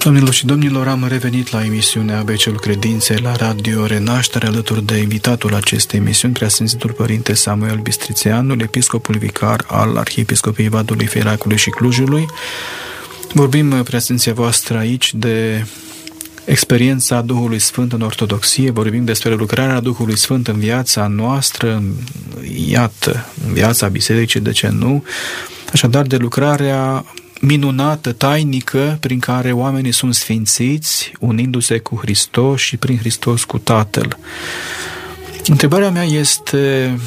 Doamnelor și domnilor, am revenit la emisiunea ABC-ul Credinței la Radio Renaștere, alături de invitatul acestei emisiuni, Preasfințitul Părinte Samuel Bistrițeanul, episcopul vicar al Arhiepiscopiei Vadului, Fieracului și Clujului. Vorbim, Preasfinția voastră, aici de experiența Duhului Sfânt în Ortodoxie, vorbim despre lucrarea Duhului Sfânt în viața noastră, iată, în viața bisericii, de ce nu? Așadar, de lucrarea minunată, tainică, prin care oamenii sunt sfințiți, unindu-se cu Hristos și prin Hristos cu Tatăl. Întrebarea mea este: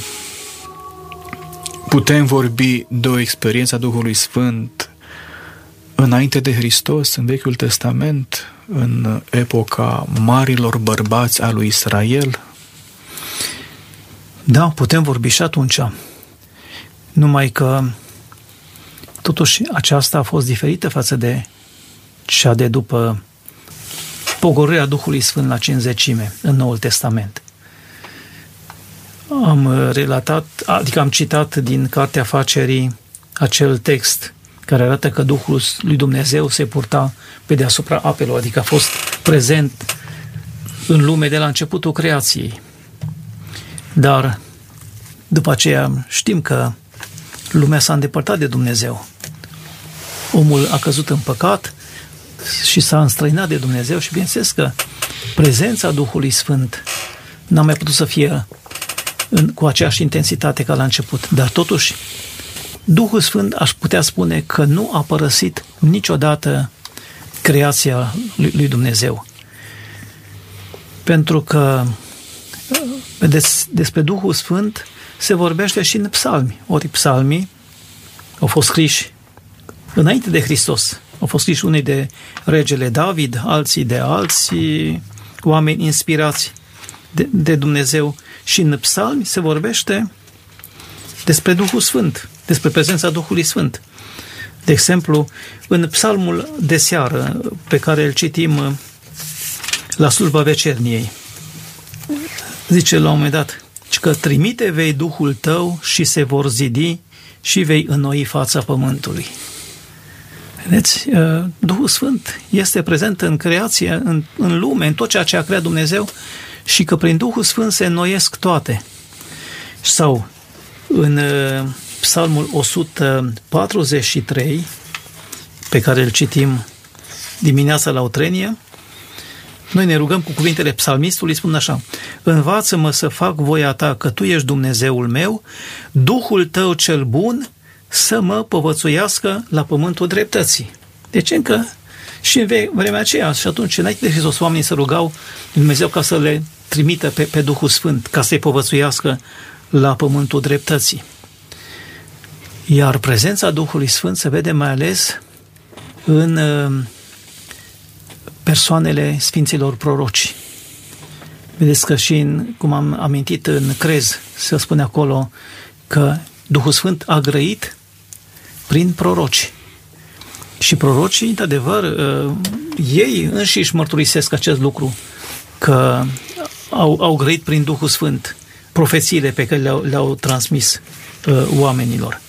putem vorbi de o experiență a Duhului Sfânt înainte de Hristos, în Vechiul Testament, în epoca marilor bărbați al lui Israel? Da, putem vorbi și atunci. Numai că totuși aceasta a fost diferită față de cea de după pogorârea Duhului Sfânt la Cincizecime în Noul Testament. Am relatat, adică am citat din Cartea Facerii acel text care arată că Duhul lui Dumnezeu se purta pe deasupra apelor, adică a fost prezent în lume de la începutul creației. Dar după aceea știm că lumea s-a îndepărtat de Dumnezeu. Omul a căzut în păcat și s-a înstrăinat de Dumnezeu și bineînțeles că prezența Duhului Sfânt n-a mai putut să fie cu aceeași intensitate ca la început. Dar totuși, Duhul Sfânt, aș putea spune că nu a părăsit niciodată creația lui Dumnezeu. Pentru că despre Duhul Sfânt se vorbește și în psalmi. Ori psalmii au fost scriși înainte de Hristos. Au fost scriși unii de regele David, alții de alții oameni inspirați de Dumnezeu. Și în psalmi se vorbește despre Duhul Sfânt, despre prezența Duhului Sfânt. De exemplu, în psalmul de seară pe care îl citim la slujba vecerniei, zice la un moment dat că trimite vei Duhul tău și se vor zidi și vei înnoi fața pământului. Vedeți, Duhul Sfânt este prezent în creație, în lume, în tot ceea ce a creat Dumnezeu și că prin Duhul Sfânt se înnoiesc toate. Sau în Psalmul 143, pe care îl citim dimineața la Utrenie, noi ne rugăm cu cuvintele psalmistului, spun așa: învață-mă să fac voia ta, că tu ești Dumnezeul meu, Duhul tău cel bun să mă povățuiască la pământul dreptății. Deci încă și în vremea aceea, și atunci, înainte de Hristos, oamenii se rugau Dumnezeu ca să le trimită pe Duhul Sfânt, ca să-i povățuiască la pământul dreptății. Iar prezența Duhului Sfânt se vede mai ales în persoanele Sfinților Proroci. Vedeți că și cum am amintit în Crez, se spune acolo că Duhul Sfânt a grăit prin proroci. Și prorocii, într-adevăr, ei înșiși mărturisesc acest lucru, că au grăit prin Duhul Sfânt profețiile pe care le-au transmis oamenilor.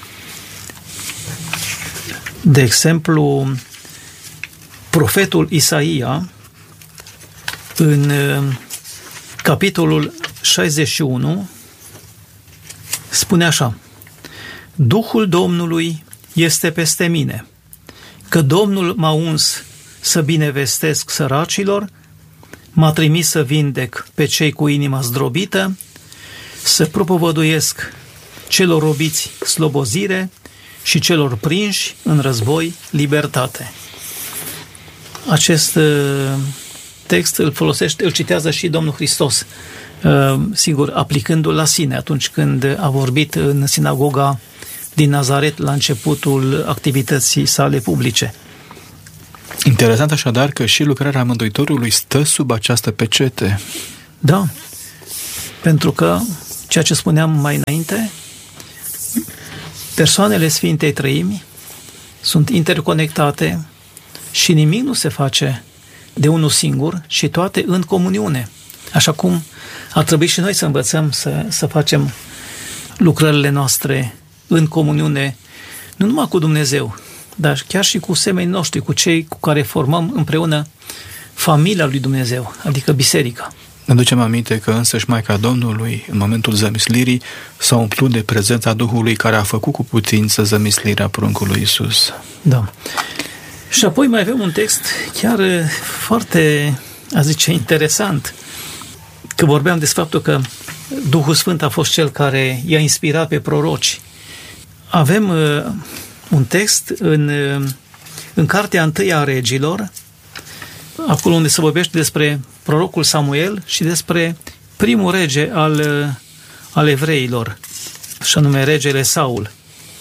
De exemplu, profetul Isaia, în capitolul 61, spune așa: Duhul Domnului este peste mine, că Domnul m-a uns să binevestesc săracilor, m-a trimis să vindec pe cei cu inima zdrobită, să propovăduiesc celor robiți slobozire și celor prinși în război libertate. Acest text îl citează și Domnul Hristos, sigur, aplicându-l la sine atunci când a vorbit în sinagoga din Nazaret la începutul activității sale publice. Interesant așadar că și lucrarea Mântuitorului stă sub această pecete. Da, pentru că, ceea ce spuneam mai înainte, persoanele Sfintei Treimi sunt interconectate și nimic nu se face de unul singur, și toate în comuniune. Așa cum ar trebui și noi să învățăm să facem lucrările noastre în comuniune, nu numai cu Dumnezeu, dar chiar și cu semenii noștri, cu cei cu care formăm împreună familia lui Dumnezeu, adică biserica. Ne ducem aminte că însăși Maica Domnului, în momentul zămislirii, s-a umplut de prezența Duhului care a făcut cu putință zămislirea pruncului Iisus. Da. Și apoi mai avem un text chiar foarte, a zice, interesant, că vorbeam despre faptul că Duhul Sfânt a fost cel care i-a inspirat pe proroci. Avem un text în Cartea 1 a Regilor, acolo unde se vorbește despre prorocul Samuel și despre primul rege al evreilor, și anume regele Saul.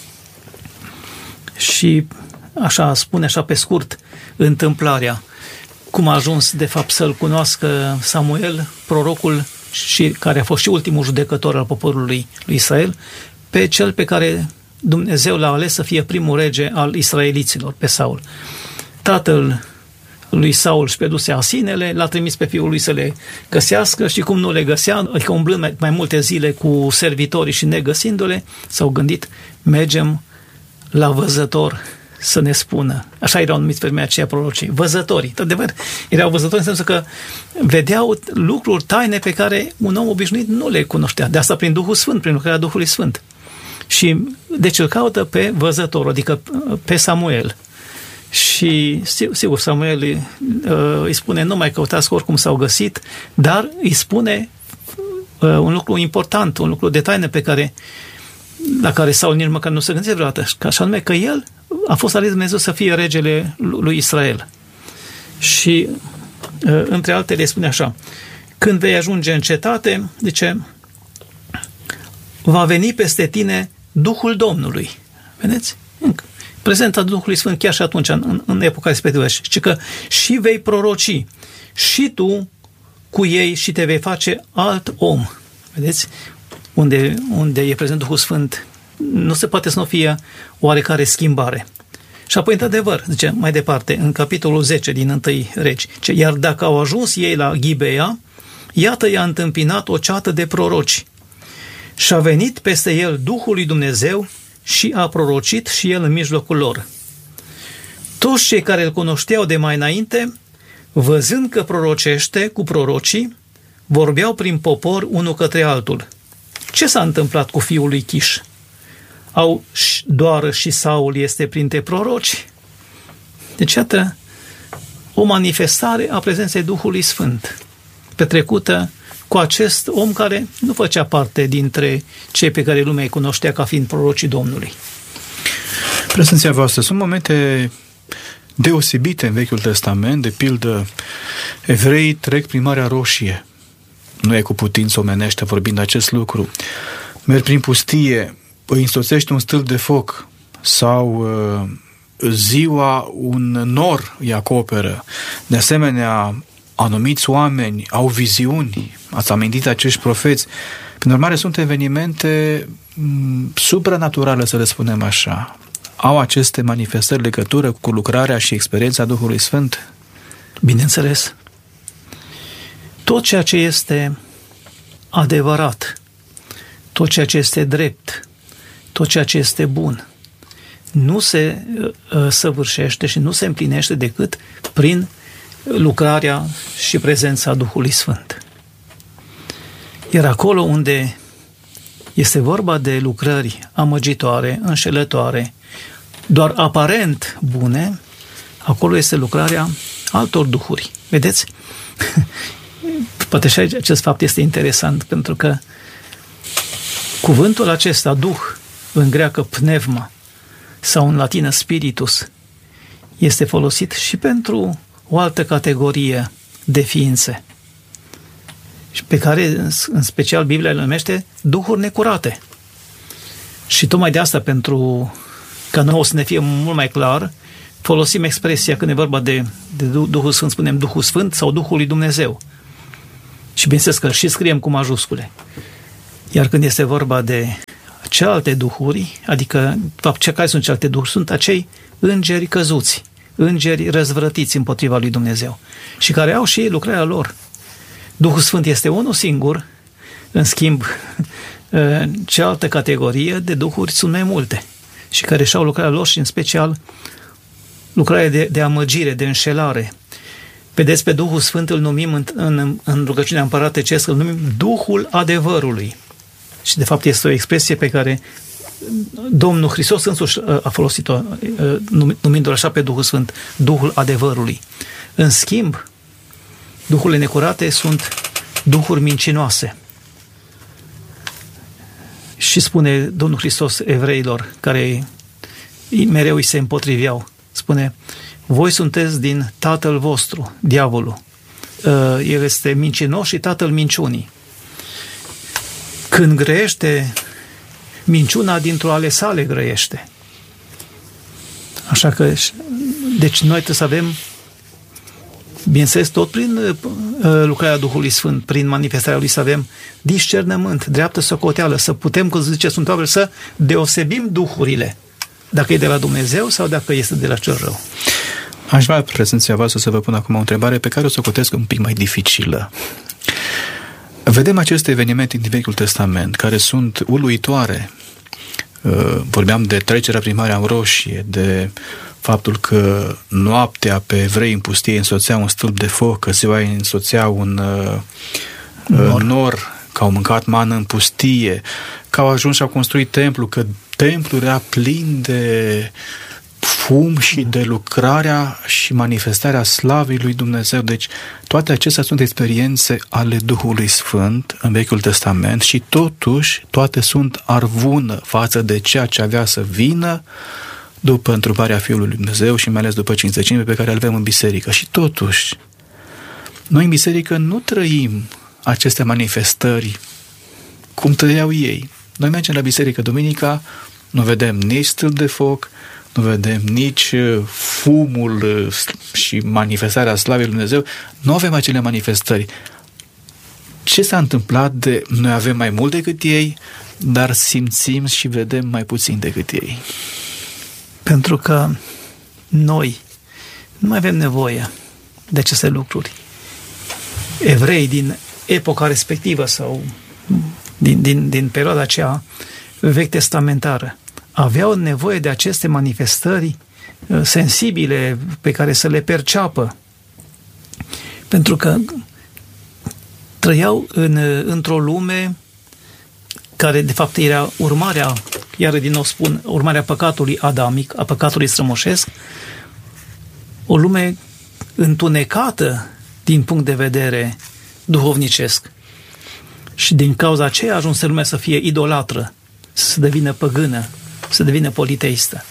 Și așa spune așa pe scurt întâmplarea, cum a ajuns de fapt să-l cunoască Samuel, prorocul și care a fost și ultimul judecător al poporului lui Israel, pe cel pe care Dumnezeu l-a ales să fie primul rege al israeliților, pe Saul. Tatăl lui Saul își pierduse asinele, l-a trimis pe fiul lui să le găsească și cum nu le găsea, adică umblând mai multe zile cu servitorii și negăsindu-le, s-au gândit, mergem la văzător să ne spună. Așa erau numiți femeia aceia prorocii, văzătorii. Adevăr, erau văzători în sensul că vedeau lucruri taine pe care un om obișnuit nu le cunoștea. De asta prin Duhul Sfânt, prin lucrarea Duhului Sfânt. Și deci îl caută pe văzător, adică pe Samuel. Și sigur, Samuel îi spune, nu mai căutați, că oricum s-au găsit, dar îi spune un lucru important, un lucru de taină la care Saul nici măcar nu se gândește vreodată, așa nume că el a fost ales Dumnezeu să fie regele lui Israel. Și între altele spune așa, când vei ajunge în cetate, zice, va veni peste tine Duhul Domnului. Vedeți? Prezența Duhului Sfânt chiar și atunci, în epoca respectivă. Și că și vei proroci, și tu cu ei și te vei face alt om. Vedeți? Unde e prezent Duhul Sfânt, nu se poate să nu fie oarecare schimbare. Și apoi, într-adevăr, zice mai departe, în capitolul 10 din 1 Regi, iar dacă au ajuns ei la Ghibeia, iată i-a întâmpinat o ceată de proroci și a venit peste el Duhul lui Dumnezeu și a prorocit și el în mijlocul lor. Toți cei care îl cunoșteau de mai înainte, văzând că prorocește cu prorocii, vorbeau prin popor unul către altul. Ce s-a întâmplat cu fiul lui Chiș? Doar și Saul este printre proroci? Deci, iată, o manifestare a prezenței Duhului Sfânt, petrecută cu acest om care nu făcea parte dintre cei pe care lumea îi cunoștea ca fiind prorocii Domnului. Prezenția voastră, sunt momente deosebite în Vechiul Testament, de pildă, evreii trec prin Marea Roșie. Nu e cu putință omenește vorbind acest lucru. Merg prin pustie, îi însoțește un stâlp de foc sau ziua un nor îi acoperă. De asemenea, anumiți oameni au viziuni, ați amintit acești profeți. Prin urmare, sunt evenimente supranaturale, să le spunem așa. Au aceste manifestări legătură cu lucrarea și experiența Duhului Sfânt? Bineînțeles. Tot ceea ce este adevărat, tot ceea ce este drept, tot ceea ce este bun, nu se săvârșește și nu se împlinește decât prin lucrarea și prezența Duhului Sfânt. Iar acolo unde este vorba de lucrări amăgitoare, înșelătoare, doar aparent bune, acolo este lucrarea altor duhuri. Vedeți? Poate și acest fapt este interesant, pentru că cuvântul acesta, duh, în greacă pneuma sau în latină spiritus, este folosit și pentru o altă categorie de ființe, și pe care, în special, Biblia le numește duhuri necurate. Și tocmai de asta, pentru ca noi o să ne fie mult mai clar, folosim expresia când e vorba de Duhul Sfânt, spunem Duhul Sfânt sau Duhul lui Dumnezeu. Și bineînțeles că și scriem cu majuscule. Iar când este vorba de celelalte duhuri, adică, de fapt, care sunt celelalte duhuri? Sunt acei îngeri căzuți, îngeri răzvrătiți împotriva lui Dumnezeu și care au și ei lucrarea lor. Duhul Sfânt este unul singur, în schimb, cealaltă categorie de duhuri sunt mai multe și care și-au lucrarea lor și, în special, lucrare de amăgire, de înșelare. Vedeți, pe Duhul Sfânt îl numim în rugăciunea împărătecească, îl numim Duhul adevărului. Și de fapt este o expresie pe care Domnul Hristos însuși a folosit-o, numindu-l așa pe Duhul Sfânt, Duhul adevărului. În schimb, duhurile necurate sunt duhuri mincinoase. Și spune Domnul Hristos evreilor, care mereu îi se împotriveau, spune: voi sunteți din tatăl vostru, diavolul. El este mincinos și tatăl minciunii. Când grăiește minciuna, dintr-o ale sale grăiește. Așa că, deci noi trebuie să avem, bineînțeles, tot prin lucrarea Duhului Sfânt, prin manifestarea Lui, să avem discernământ, dreaptă socoteală, să putem, cum zice Sfântul Pavel, să deosebim duhurile, dacă e de la Dumnezeu sau dacă este de la cel rău. Aș vrea, prezenția voastră, să vă pun acum o întrebare pe care o socotesc un pic mai dificilă. Vedem aceste evenimente din Vechiul Testament, care sunt uluitoare. Vorbeam de trecerea prin Marea Roșie, de faptul că noaptea pe evrei în pustie însoțea un stâlp de foc, că ziua îi însoțea un nor, că au mâncat mană în pustie, că au ajuns și au construit templu, că templul era plin de fum și de lucrarea și manifestarea slavei lui Dumnezeu. Deci toate acestea sunt experiențe ale Duhului Sfânt în Vechiul Testament și totuși toate sunt arvună față de ceea ce avea să vină după întruparea Fiului lui Dumnezeu și mai ales după Cincizecime pe care le avem în biserică. Și totuși noi în biserică nu trăim aceste manifestări cum trăiau ei. Noi mergem la biserică duminica, nu vedem nici stâlp de foc, nu vedem nici fumul și manifestarea slavei lui Dumnezeu, nu avem acele manifestări. Ce s-a întâmplat de noi avem mai mult decât ei, dar simțim și vedem mai puțin decât ei? Pentru că noi nu mai avem nevoie de aceste lucruri. Evrei din epoca respectivă sau din perioada aceea vechi testamentară aveau nevoie de aceste manifestări sensibile pe care să le perceapă. Pentru că trăiau într-o lume care de fapt era urmarea, iar din nou spun, urmarea păcatului adamic, a păcatului strămoșesc, o lume întunecată din punct de vedere duhovnicesc. Și din cauza aceea a ajuns lumea să fie idolatră, să devină păgână, să devină politeistă.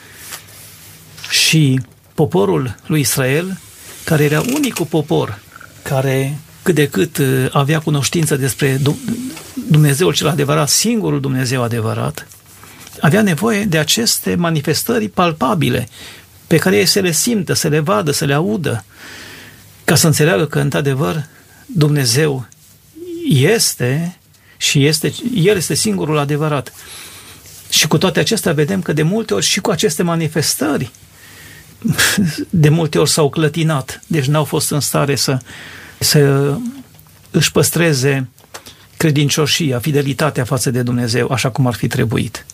Și poporul lui Israel, care era unicul popor care cât de cât avea cunoștință despre Dumnezeul cel adevărat, singurul Dumnezeu adevărat, avea nevoie de aceste manifestări palpabile pe care ei să le simtă, să le vadă, să le audă, ca să înțeleagă că într-adevăr Dumnezeu este și El este singurul adevărat. Și cu toate acestea vedem că de multe ori și cu aceste manifestări de multe ori s-au clătinat, deci n-au fost în stare să își păstreze credincioșia, fidelitatea față de Dumnezeu, așa cum ar fi trebuit.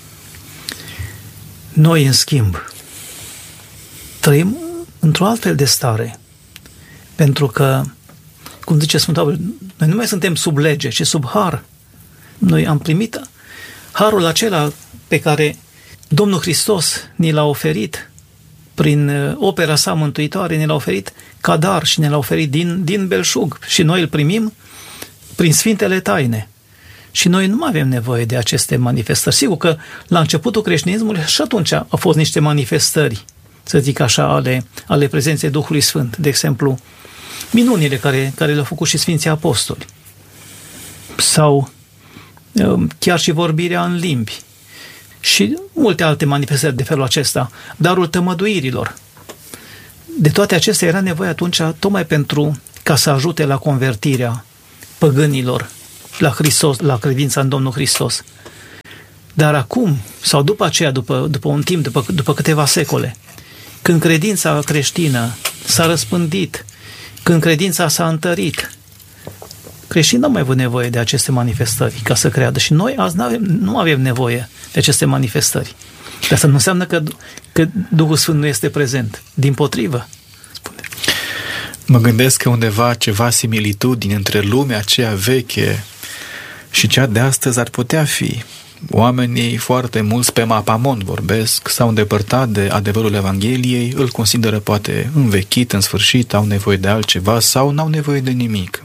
Noi, în schimb, trăim într-o altfel de stare, pentru că, cum zice Sfântul Pavel, noi nu mai suntem sub lege, ci sub har. Noi am primit harul acela pe care Domnul Hristos ni l-a oferit prin opera sa mântuitoare, ne l-a oferit ca dar și ne l-a oferit din belșug. Și noi îl primim prin Sfintele Taine. Și noi nu mai avem nevoie de aceste manifestări. Sigur că la începutul creștinismului și atunci au fost niște manifestări, să zic așa, ale prezenței Duhului Sfânt. De exemplu, minunile care le-au făcut și Sfinții Apostoli. Sau chiar și vorbirea în limbi. Și multe alte manifestări de felul acesta. Darul tămăduirilor. De toate acestea era nevoie atunci tocmai ca să ajute la convertirea păgânilor la Hristos, la credința în Domnul Hristos. Dar acum, sau după aceea, după un timp, după câteva secole, când credința creștină s-a răspândit, când credința s-a întărit, creștinii nu au mai avut nevoie de aceste manifestări ca să creadă. Și noi azi nu avem nevoie de aceste manifestări. Dar asta nu înseamnă că Duhul Sfânt nu este prezent. Dimpotrivă, spune. Mă gândesc că undeva ceva similitudini între lumea aceea veche și cea de astăzi ar putea fi. Oamenii foarte mulți pe mapamont vorbesc, s-au îndepărtat de adevărul Evangheliei, îl consideră poate învechit, în sfârșit, au nevoie de altceva sau n-au nevoie de nimic.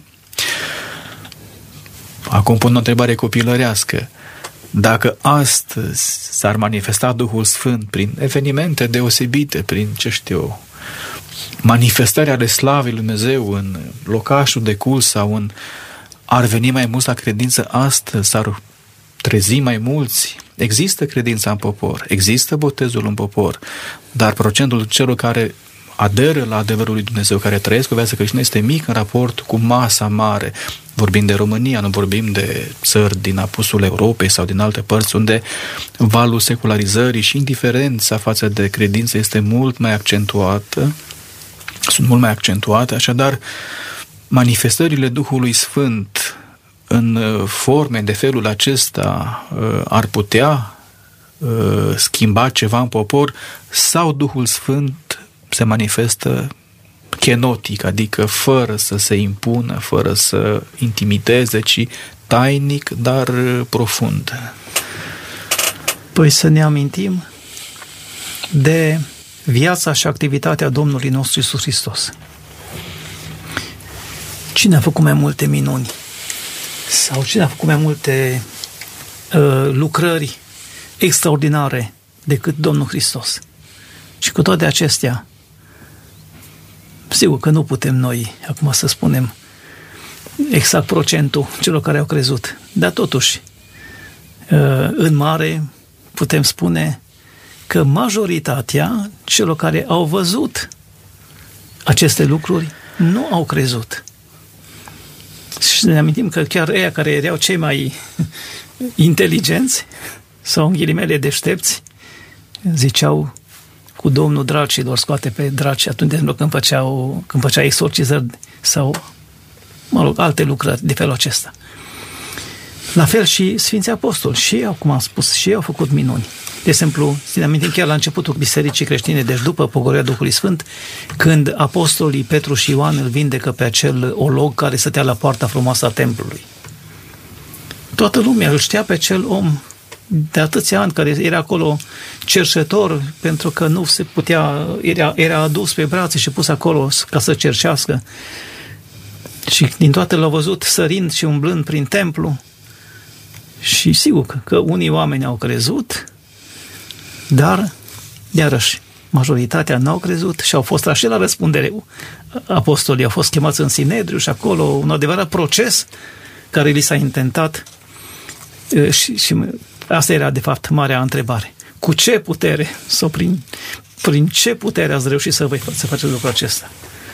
Acum pun o întrebare copilărească. Dacă astăzi s-ar manifesta Duhul Sfânt prin evenimente deosebite, prin, manifestări ale slavei lui Dumnezeu în locașul de cult sau ar veni mai mulți la credință astăzi, s-ar trezi mai mulți, există credința în popor, există botezul în popor, dar procentul celor care aderă la adevărul lui Dumnezeu, care trăiesc o viață creștină, este mic în raport cu masa mare. Vorbim de România, nu vorbim de țări din apusul Europei sau din alte părți, unde valul secularizării și indiferența față de credință este mult mai accentuată, sunt mult mai accentuate, așadar manifestările Duhului Sfânt în forme de felul acesta ar putea schimba ceva în popor sau Duhul Sfânt se manifestă kenotic, adică fără să se impună, fără să intimideze, ci tainic, dar profund. Păi să ne amintim de viața și activitatea Domnului nostru Iisus Hristos. Cine a făcut mai multe minuni? Sau cine a făcut mai multe lucrări extraordinare decât Domnul Hristos? Și cu toate acestea, sigur că nu putem noi acum să spunem exact procentul celor care au crezut, dar totuși, în mare, putem spune că majoritatea celor care au văzut aceste lucruri nu au crezut. Și ne amintim că chiar ei care erau cei mai inteligenți sau în ghilimele deștepți ziceau cu Domnul dracilor, scoate pe draci atunci când făcea exorcizări sau, alte lucrări de felul acesta. La fel și Sfinții Apostoli, și ei, cum am spus, și ei au făcut minuni. De exemplu, să ne amintim chiar la începutul Bisericii creștine, deci după pogorârea Duhului Sfânt, când apostolii Petru și Ioan îl vindecă pe acel olog care stătea la poarta frumoasă a templului. Toată lumea îl știa pe acel om de atâția ani, care era acolo cerșetor, pentru că nu se putea, era adus pe brațe și pus acolo ca să cerșească. Și din toate l-au văzut sărind și umblând prin templu. Și sigur că unii oameni au crezut, dar, iarăși, majoritatea n-au crezut și au fost trași la răspundere. Apostolii au fost chemați în Sinedriu și acolo un adevărat proces care li s-a intentat și asta era, de fapt, marea întrebare. Cu ce putere sau prin ce putere ați reușit să faceți lucrul acesta?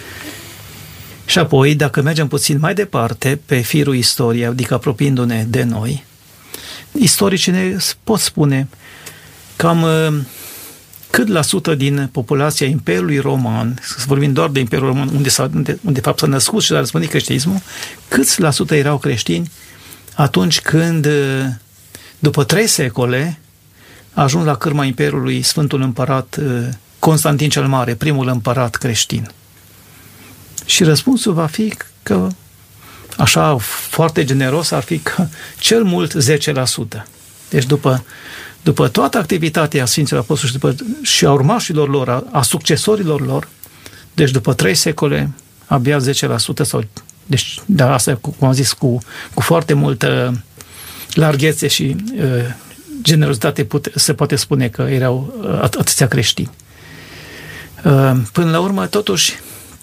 Și apoi, dacă mergem puțin mai departe pe firul istoriei, adică apropiindu-ne de noi, istoricii ne pot spune cam cât la sută din populația Imperiului Roman, să vorbim doar de Imperiul Roman, unde de fapt s-a născut și s-a răspândit creștinismul, câți la sută erau creștini atunci când, după 3 secole, a ajuns la cârma Imperiului Sfântul Împărat Constantin cel Mare, primul împărat creștin. Și răspunsul va fi că, așa foarte generos, ar fi că cel mult 10%. Deci după toată activitatea Sfinților Apostoli și a urmașilor lor, a succesorilor lor, deci după 3 secole, abia 10% sau, deci, da, asta, cum am zis, cu foarte multă larghețe și generozitate se poate spune că erau atâția creștini. Până la urmă, totuși,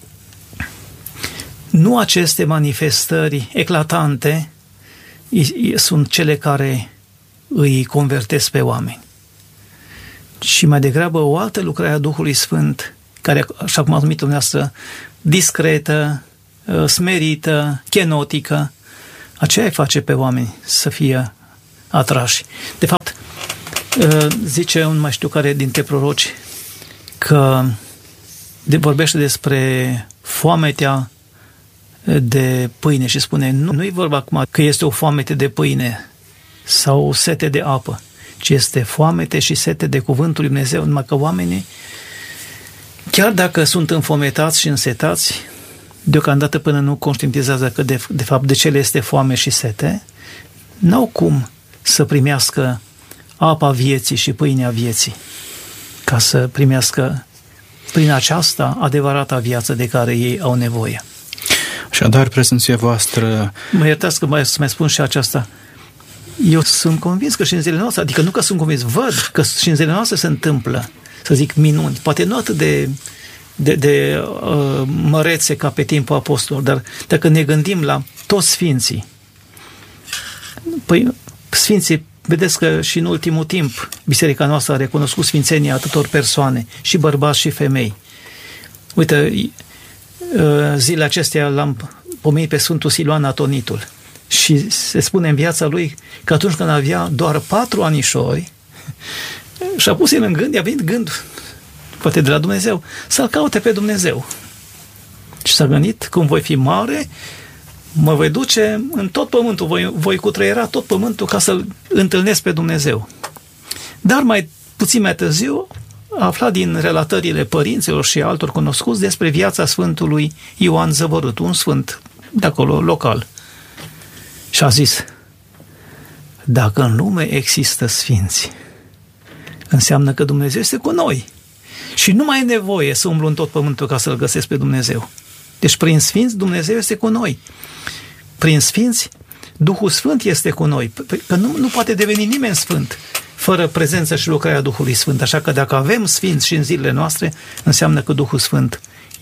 nu aceste manifestări eclatante sunt cele care îi convertesc pe oameni, și mai degrabă o altă lucrare a Duhului Sfânt, care, așa cum ați numit dumneavoastră, discretă, smerită, kenotică, aceea îi face pe oameni să fie atrași. De fapt, zice un mai știu care dintre proroci că vorbește despre foametea de pâine și spune, nu e vorba acum că este o foamete de pâine sau o sete de apă, ci este foamete și sete de cuvântul lui Dumnezeu, numai că oamenii, chiar dacă sunt înfometați și însetați, deocamdată până nu conștientizează că de fapt de ce le este foame și sete, n-au cum să primească apa vieții și pâinea vieții, ca să primească prin aceasta adevărata viață de care ei au nevoie. Așadar, prezenția voastră... Mă iertați că să mai spun și aceasta. Eu sunt convins că și în zilele noastre, adică nu că sunt convins, văd că și în zilele noastre se întâmplă, să zic, minuni, poate nu atât de mărețe ca pe timpul apostolilor, dar dacă ne gândim la toți sfinții, păi sfinții, vedeți că și în ultimul timp biserica noastră a recunoscut sfințenia atâtor persoane, și bărbați și femei. Uite, zilele acestea l-am pomenit pe Sfântul Siluan Atonitul și se spune în viața lui că atunci când avea doar 4 anișori și-a pus el în gând, i-a venit gând, poate de la Dumnezeu, să-L caute pe Dumnezeu. Și s-a gândit, cum voi fi mare, mă voi duce în tot pământul, voi cutreiera tot pământul ca să-L întâlnesc pe Dumnezeu. Dar puțin mai târziu a aflat din relatările părinților și altor cunoscuți despre viața Sfântului Ioan Zăvorât, un sfânt de acolo, local. Și a zis, dacă în lume există sfinți, înseamnă că Dumnezeu este cu noi. Și nu mai e nevoie să umblu în tot pământul ca să-L găsesc pe Dumnezeu. Deci prin sfinți Dumnezeu este cu noi. Prin sfinți Duhul Sfânt este cu noi. Că nu poate deveni nimeni sfânt fără prezența și lucrarea Duhului Sfânt. Așa că dacă avem sfinți și în zilele noastre, înseamnă că Duhul Sfânt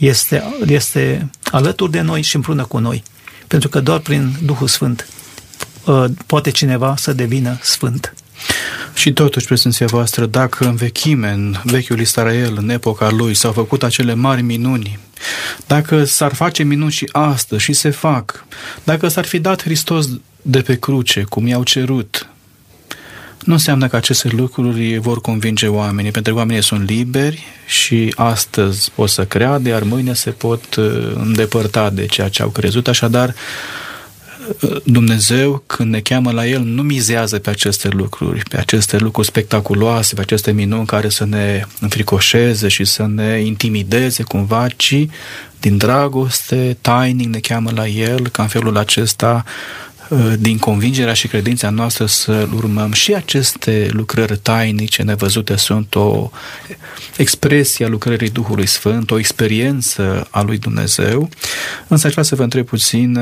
este alături de noi și împreună cu noi. Pentru că doar prin Duhul Sfânt poate cineva să devină sfânt. Și totuși, prezenția voastră, dacă în vechime, în vechiul Israel, în epoca lui, s-au făcut acele mari minuni, dacă s-ar face minuni și astăzi și se fac, dacă s-ar fi dat Hristos de pe cruce, cum i-au cerut, nu înseamnă că aceste lucruri vor convinge oamenii, pentru că oamenii sunt liberi și astăzi pot să creadă, iar mâine se pot îndepărta de ceea ce au crezut. Așadar, Dumnezeu, când ne cheamă la El, nu mizează pe aceste lucruri spectaculoase, pe aceste minuni care să ne înfricoșeze și să ne intimideze cumva, ci din dragoste, tainic ne cheamă la El, ca în felul acesta, din convingerea și credința noastră, să urmăm. Și aceste lucrări tainice, nevăzute, sunt o expresie a lucrării Duhului Sfânt, o experiență a lui Dumnezeu. Însă aș vrea să vă întreb puțin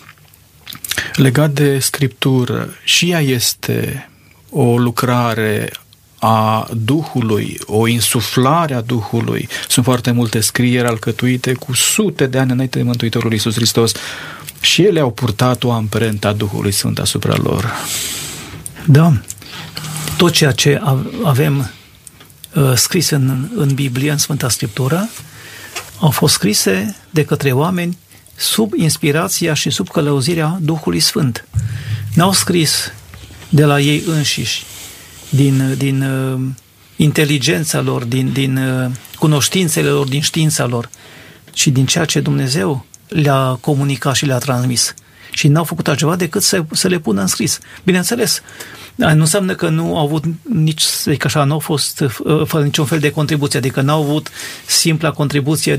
legat de Scriptură. Și ea este o lucrare a Duhului, o insuflare a Duhului. Sunt foarte multe scrieri alcătuite cu sute de ani înainte de Mântuitorul Iisus Hristos și ele au purtat o amprentă a Duhului Sfânt asupra lor. Da. Tot ceea ce avem scris în Biblie, în Sfânta Scriptură, au fost scrise de către oameni sub inspirația și sub călăuzirea Duhului Sfânt. N-au scris de la ei înșiși, din inteligența lor, din cunoștințele lor, din știința lor, ci din ceea ce Dumnezeu le-a comunicat și le-a transmis. Și n-au făcut altceva decât să le pună în scris. Bineînțeles, nu înseamnă că nu au avut nici, zic așa, nu au fost fără niciun fel de contribuție, adică n-au avut simpla contribuție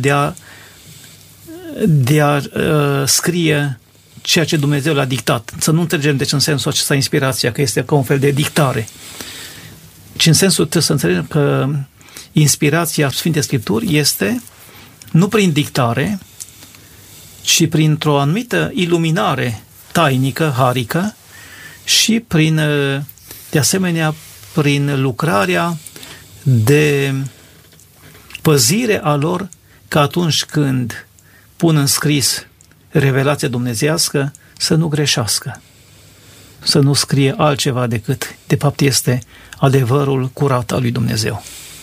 de a scrie ceea ce Dumnezeu le-a dictat. Să nu înțelegem deci în sensul acesta inspirația, că este ca un fel de dictare. Ci în sensul trebuie să înțelegem că inspirația Sfintei Scripturi este nu prin dictare, ci printr-o anumită iluminare tainică, harică, și de asemenea prin lucrarea de păzire a lor, că atunci când pun în scris revelația dumnezeiască, să nu greșească, să nu scrie altceva decât, de fapt, este adevărul curat al lui Dumnezeu.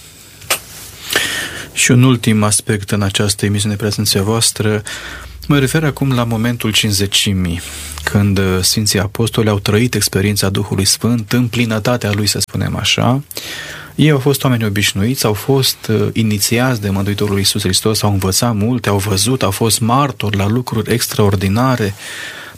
Și un ultim aspect în această emisiune, prezenția voastră, mă refer acum la momentul Cincizecimii, când Sfinții Apostoli au trăit experiența Duhului Sfânt în plinătatea Lui, să spunem așa. Ei au fost oameni obișnuiți, au fost inițiați de Mântuitorul Iisus Hristos, au învățat multe, au văzut, au fost martori la lucruri extraordinare,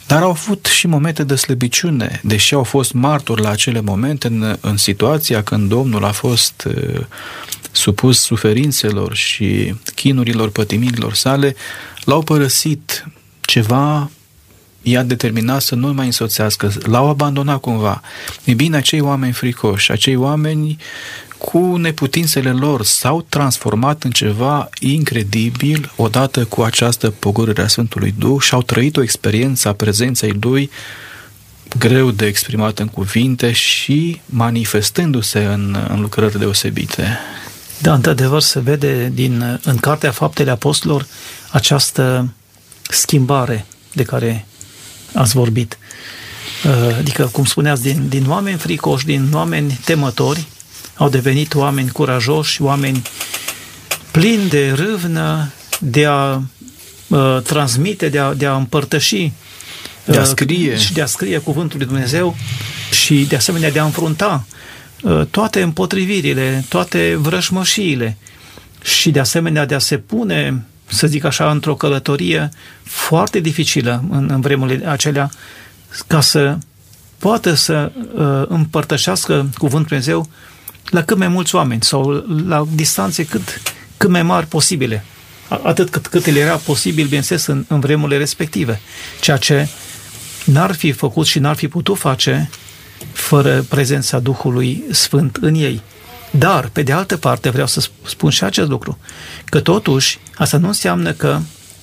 Dar au avut și momente de slăbiciune, deși au fost martori la acele momente în situația când Domnul a fost supus suferințelor și chinurilor, pătimirilor sale, l-au părăsit. Ceva i-a determinat să nu mai însoțească, l-au abandonat cumva. E bine, acei oameni fricoși, acei oameni cu neputințele lor s-au transformat în ceva incredibil odată cu această pogorâre a Sfântului Duh și au trăit o experiență a prezenței Lui greu de exprimat în cuvinte și manifestându-se în lucrări deosebite. Da, într-adevăr se vede în Cartea Faptele Apostolilor această schimbare de care ați vorbit. Adică, cum spuneați, din oameni fricoși, din oameni temători, au devenit oameni curajoși, oameni plini de râvnă, de a transmite, de a împărtăși, de a scrie. Și de a scrie cuvântul lui Dumnezeu și, de asemenea, de a înfrunta toate împotrivirile, toate vrășmășiile și, de asemenea, de a se pune, să zic așa, într-o călătorie foarte dificilă în vremurile acelea, ca să poată să împărtășească cuvântul Dumnezeu la cât mai mulți oameni sau la distanțe cât mai mari posibile. Atât cât le era posibil, bineînțeles, în vremurile respective. Ceea ce n-ar fi făcut și n-ar fi putut face fără prezența Duhului Sfânt în ei. Dar, pe de altă parte, vreau să spun și acest lucru, că totuși asta nu înseamnă că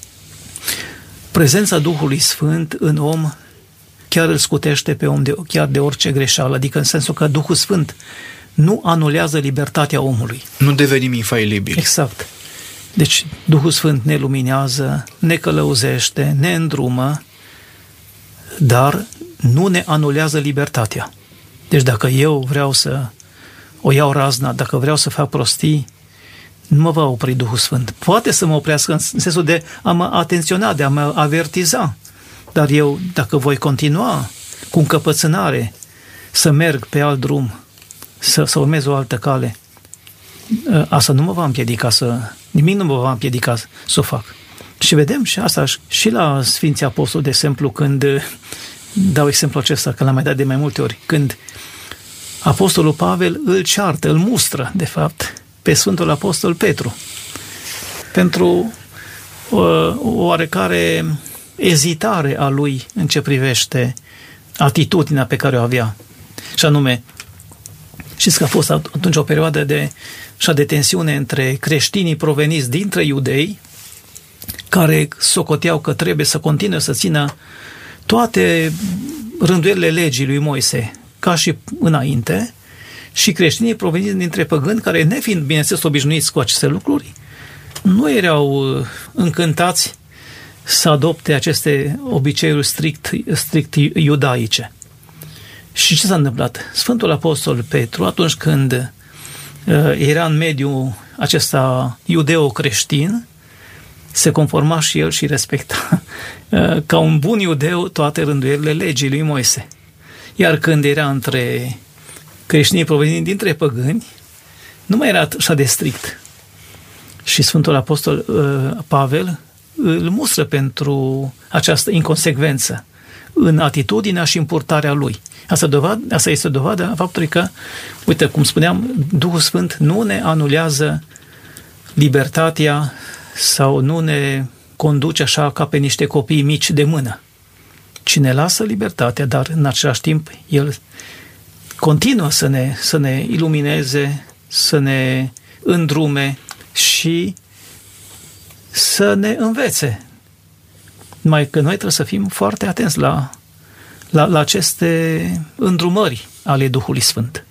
prezența Duhului Sfânt în om chiar îl scutește pe om chiar de orice greșeală, adică în sensul că Duhul Sfânt nu anulează libertatea omului. Nu devenim infailibili. Exact. Deci Duhul Sfânt ne luminează, ne călăuzește, ne îndrumă, dar nu ne anulează libertatea. Deci dacă eu vreau să o iau razna, dacă vreau să fac prostii, nu mă va opri Duhul Sfânt. Poate să mă oprească în sensul de a mă atenționa, de a mă avertiza. Dar eu, dacă voi continua cu încăpățânare să merg pe alt drum, să urmez o altă cale, asta nu mă va împiedica nimic nu mă va împiedica să o fac. Și vedem și asta și la Sfinții Apostoli, de exemplu, când dau exemplu acesta, că l-am mai dat de mai multe ori, când Apostolul Pavel îl ceartă, îl mustră, de fapt, pe Sfântul Apostol Petru pentru o oarecare ezitare a lui în ce privește atitudinea pe care o avea. Și anume, știți că a fost atunci o perioadă de tensiune între creștinii proveniți dintre iudei, care socoteau că trebuie să continue să țină toate rânduielile legii lui Moise, ca și înainte, și creștinii proveniți dintre păgâni, care, nefiind, bineînțeles, obișnuiți cu aceste lucruri, nu erau încântați să adopte aceste obiceiuri strict iudaice. Și ce s-a întâmplat? Sfântul Apostol Petru, atunci când era în mediul acesta iudeo-creștin, se conforma și el și respecta ca un bun iudeu toate rânduielile legii lui Moise. Iar când era între creștinii provenind dintre păgâni, nu mai era așa de strict. Și Sfântul Apostol Pavel îl mustră pentru această inconsecvență în atitudinea și în purtarea lui. Asta este dovada a faptului că, uite, cum spuneam, Duhul Sfânt nu ne anulează libertatea sau nu ne conduce așa ca pe niște copii mici de mână, ci ne lasă libertatea, dar în același timp El continuă să ne ilumineze, să ne îndrume și să ne învețe. Numai că noi trebuie să fim foarte atenți la aceste îndrumări ale Duhului Sfânt.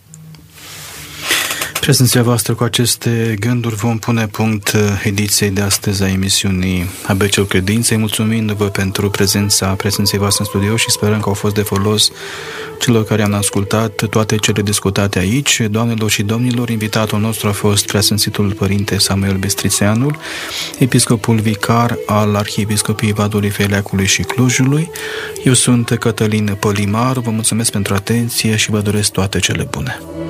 Prezenția voastră, cu aceste gânduri vom pune punct ediției de astăzi a emisiunii ABC-ul Credinței, mulțumindu-vă pentru prezenței voastre în studio și sperăm că au fost de folos celor care am ascultat toate cele discutate aici. Doamnelor și domnilor, invitatul nostru a fost Preasfințitul Părinte Samuel Bistrițeanul, episcopul vicar al Arhiepiscopiei Vadului, Feleacului și Clujului. Eu sunt Cătălin Pălimaru, vă mulțumesc pentru atenție și vă doresc toate cele bune.